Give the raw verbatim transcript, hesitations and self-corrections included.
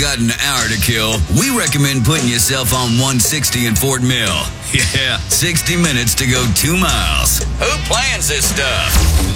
got an hour to kill, we recommend putting yourself on one sixty in Fort Mill. Yeah, sixty minutes to go two miles. Who plans this stuff?